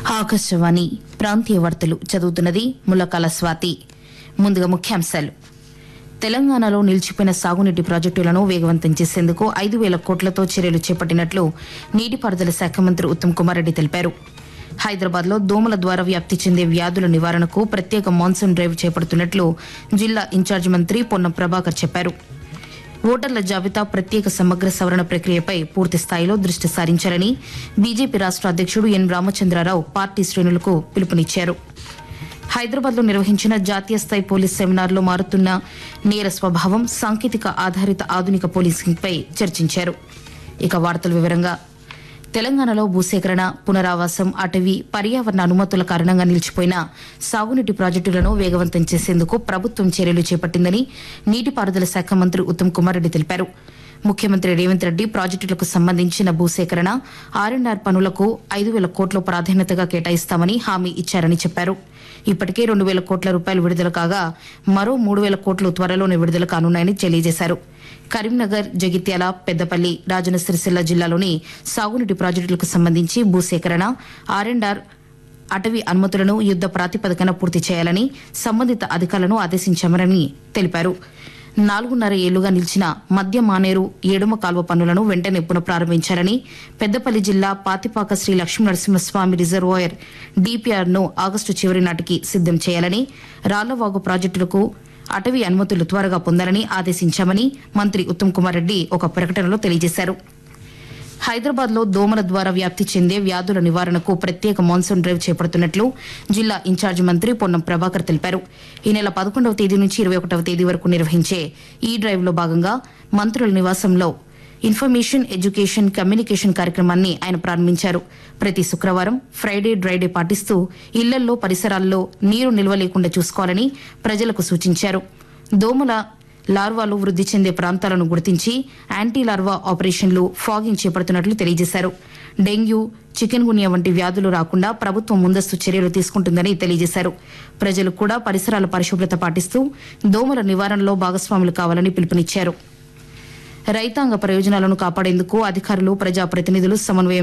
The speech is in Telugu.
ఆకాశవాణి ప్రాంతీయ వార్తలు చదువుతున్నది ములకాల స్వాతి. ముందుగా ముఖ్యాంశాలు. తెలంగాణలో నిలిచిపోయిన సాగునీటి ప్రాజెక్టులను వేగవంతం చేసేందుకు 5,000 కోట్లతో చర్యలు చేపట్టినట్లు నీటిపారుదల శాఖ మంత్రి ఉత్తమ్ కుమార్ రెడ్డి తెలిపారు. హైదరాబాద్లో దోమల ద్వారా వ్యాప్తి చెందే వ్యాధుల నివారణకు ప్రత్యేక మాన్సూన్ డ్రైవ్ చేపడుతున్నట్లు జిల్లా ఇన్ఛార్జి మంత్రి పొన్నం ప్రభాకర్ చెప్పారు. ఓటర్ల జాబితా ప్రత్యేక సమగ్ర సవరణ ప్రక్రియపై పూర్తి స్థాయిలో దృష్టి సారించాలని బీజేపీ రాష్ట అధ్యకుడు ఎన్ రామచంద్రరావు పార్టీ శ్రేణులకు పిలుపునిచ్చారు. హైదరాబాద్లో నిర్వహించిన జాతీయ స్థాయి పోలీస్ సెమినార్లో మారుతున్న నేర స్వభావం, సాంకేతిక ఆధారిత ఆధునిక పోలీసింగ్పై చర్చించారు. ఇక వార్తల వివరంగా. తెలంగాణలో భూసేకరణ, పునరావాసం, అటవీ, పర్యావరణ అనుమతుల కారణంగా నిలిచిపోయిన సాగునీటి ప్రాజెక్టులను వేగవంతం చేసేందుకు ప్రభుత్వం చర్యలు చేపట్టిందని నీటిపారుదల శాఖ మంత్రి ఉత్తమ్ కుమార్ రెడ్డి తెలిపారు. ముఖ్యమంత్రి రేవంత్ రెడ్డి ప్రాజెక్టులకు సంబంధించిన భూసేకరణ, ఆర్ఎండ్ఆర్ పనులకు 5,000 కోట్లు ప్రాధాన్యతగా కేటాయిస్తామని హామీ ఇచ్చారని చెప్పారు. ఇప్పటికే 2,000 కోట్ల రూపాయలు విడుదల కాగా మరో 3,000 కోట్లు త్వరలోనే విడుదల కానున్నాయని తెలియజేశారు. కరీంనగర్, జగిత్యాల, పెద్దపల్లి, రాజన్న సిరిసిల్ల జిల్లాలోని సాగునీటి ప్రాజెక్టులకు సంబంధించి భూసేకరణ, ఆర్ఎండ్ఆర్, అటవీ అనుమతులను యుద్ద ప్రాతిపదికన పూర్తి చేయాలని సంబంధిత అధికారులను ఆదేశించామని తెలిపారు. 4.5 ఏళ్లుగా నిలిచిన మధ్య మానేరు ఏడుమ కాల్వ పనులను వెంటనే పునఃప్రారంభించాలని, పెద్దపల్లి జిల్లా పాతిపాక శ్రీ లక్ష్మీనరసింహస్వామి రిజర్వాయర్ డీపీఆర్ను ఆగస్టు చివరి నాటికి సిద్దం చేయాలని, రాళ్లవాగు ప్రాజెక్టులకు అటవీ అనుమతులు త్వరగా పొందాలని ఆదేశించామని మంత్రి ఉత్తమ్ కుమార్ రెడ్డి ఒక ప్రకటనలో తెలియజేశారు. హైదరాబాద్లో దోమల ద్వారా వ్యాప్తి చెందే వ్యాధుల నివారణకు ప్రత్యేక మాన్సూన్ డ్రైవ్ చేపడుతున్నట్లు జిల్లా ఇన్ఛార్జి మంత్రి పొన్నం ప్రభాకర్ తెలిపారు. ఈ నెల 11వ తేదీ నుంచి 21వ తేదీ వరకు నిర్వహించే ఈ డ్రైవ్లో భాగంగా మంత్రుల నివాసంలో ఇన్ఫర్మేషన్, ఎడ్యుకేషన్, కమ్యూనికేషన్ కార్యక్రమాన్ని ఆయన ప్రారంభించారు. ప్రతి శుక్రవారం ఫ్రైడే డ్రైడే పాటిస్తూ ఇళ్లల్లో, పరిసరాల్లో నీరు నిల్వ లేకుండా చూసుకోవాలని ప్రజలకు సూచించారు. దోమల లార్వాలు వృద్ది చెందే ప్రాంతాలను గుర్తించి యాంటీ లార్వా ఆపరేషన్లు, ఫాగింగ్ చేపడుతున్నట్లు తెలియజేశారు. డెంగ్యూ, చికెన్ గున్యా వంటి వ్యాధులు రాకుండా ప్రభుత్వం ముందస్తు చర్యలు తీసుకుంటుందని తెలియజేశారు. ప్రజలు కూడా పరిసరాల పరిశుభ్రత పాటిస్తూ దోమల నివారణలో భాగస్వాములు కావాలని పిలుపునిచ్చారు. రైతాంగ ప్రయోజనాలను కాపాడేందుకు అధికారులు, ప్రజాప్రతినిధులు సమన్వయం